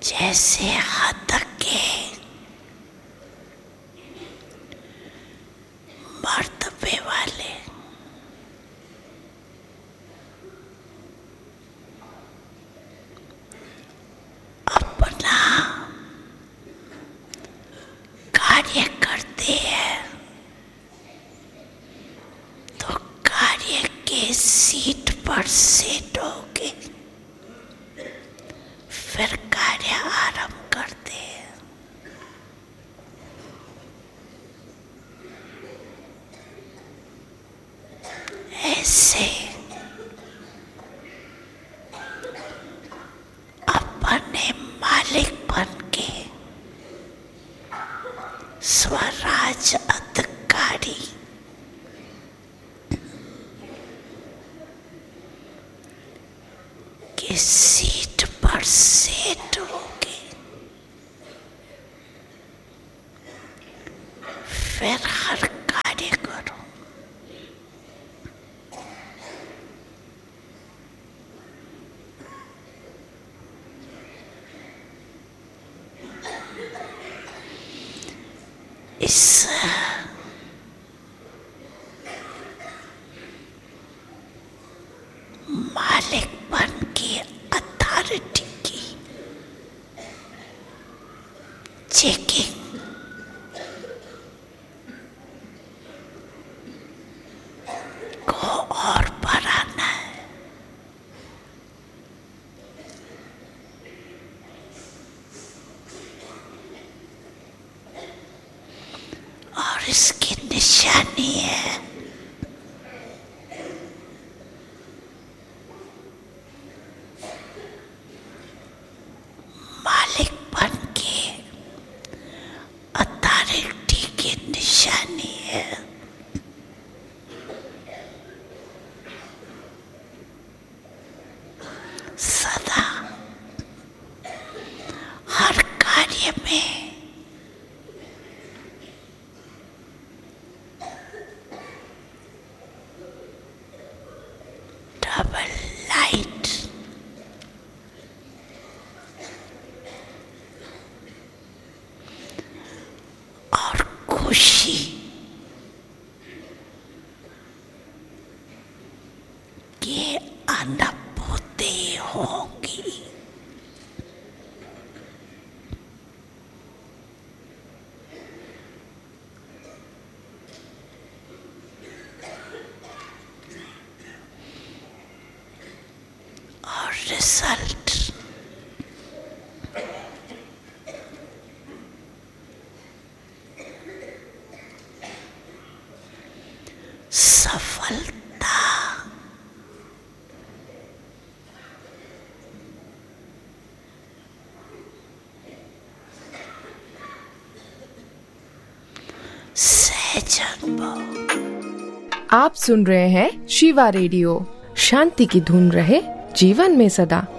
जैसे हद के मर्तबे वाले अपना कार्य करते हैं तो कार्य के सीट पर सेट होके फिर कार्य आरंभ करते हैं। ऐसे अपने मालिक बन के स्वराज अधिकारी की सीट पर सेट होके फिर हर कार्य करो। इस मालिकपन की अथॉरिटी की चेकिंग को और बढ़ाना है। और इसकी निशानी है मालिकपन की अथॉरिटी की निशानी है सदा हर कार्य में डबल लाइट और खुशी की अनुभूति होगी। और रिजल्ट सफलता सहजन भाव। आप सुन रहे हैं शिवा रेडियो। शांति की धुन रहे जीवन में सदा।